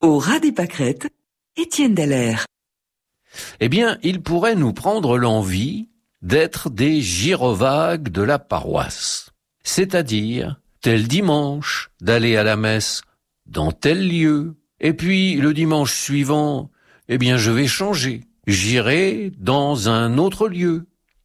Au ras des pâquerettes, Étienne Dallaire. Eh bien, il pourrait nous prendre l'envie d'être des gyrovagues de la paroisse. C'est-à-dire, tel dimanche, d'aller à la messe dans tel lieu. Et puis, le dimanche suivant, eh bien, je vais changer. J'irai dans un autre lieu.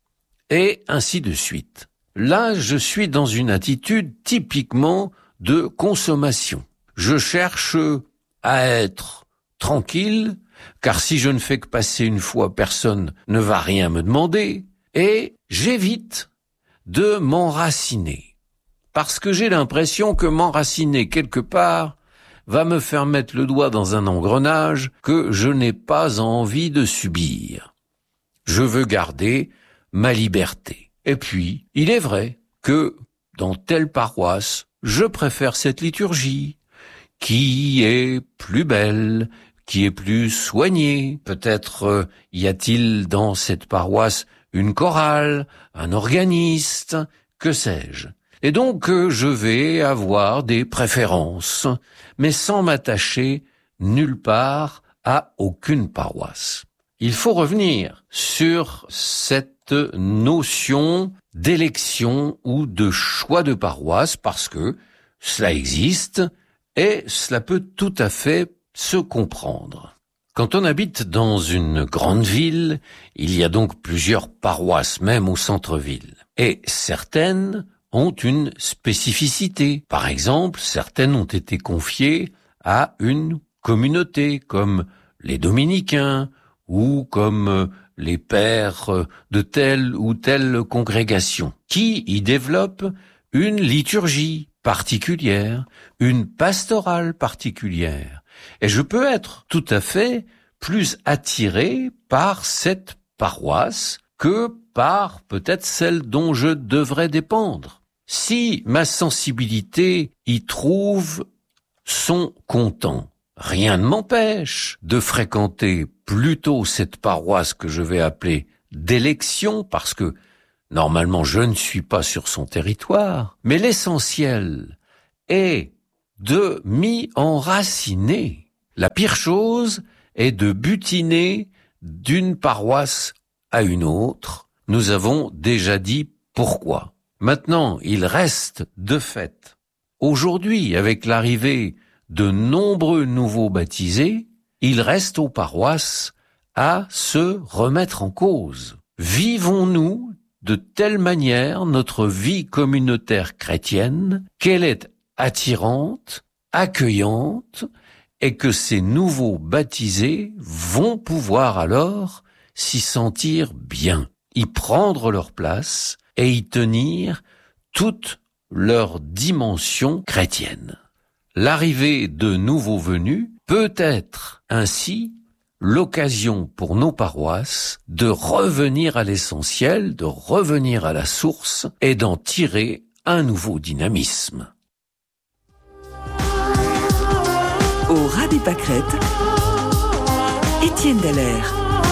Et ainsi de suite. Là, je suis dans une attitude typiquement de consommation. Je cherche à être tranquille, car si je ne fais que passer une fois, personne ne va rien me demander, et j'évite de m'enraciner, parce que j'ai l'impression que m'enraciner quelque part va me faire mettre le doigt dans un engrenage que je n'ai pas envie de subir. Je veux garder ma liberté. Et puis, il est vrai que dans telle paroisse, je préfère cette liturgie, qui est plus belle, qui est plus soignée. Peut-être y a-t-il dans cette paroisse une chorale, un organiste, que sais-je. Et donc je vais avoir des préférences, mais sans m'attacher nulle part à aucune paroisse. Il faut revenir sur cette notion d'élection ou de choix de paroisse parce que cela existe et cela peut tout à fait se comprendre. Quand on habite dans une grande ville, il y a donc plusieurs paroisses, même au centre-ville. Et certaines ont une spécificité. Par exemple, certaines ont été confiées à une communauté, comme les dominicains, ou comme les pères de telle ou telle congrégation, qui y développent une liturgie particulière, une pastorale particulière. Et je peux être tout à fait plus attiré par cette paroisse que par peut-être celle dont je devrais dépendre. Si ma sensibilité y trouve son content, rien ne m'empêche de fréquenter plutôt cette paroisse que je vais appeler d'élection, parce que normalement je ne suis pas sur son territoire, mais l'essentiel est de m'y enraciner. La pire chose est de butiner d'une paroisse à une autre. Nous avons déjà dit pourquoi. Maintenant, il reste de fait, aujourd'hui, avec l'arrivée de nombreux nouveaux baptisés, il reste aux paroisses à se remettre en cause. Vivons-nous de telle manière notre vie communautaire chrétienne qu'elle est attirante, accueillante, et que ces nouveaux baptisés vont pouvoir alors s'y sentir bien, y prendre leur place et y tenir toute leur dimension chrétienne. L'arrivée de nouveaux venus peut être ainsi l'occasion pour nos paroisses de revenir à l'essentiel, de revenir à la source et d'en tirer un nouveau dynamisme. Au ras des pâquerettes, Étienne Dallaire.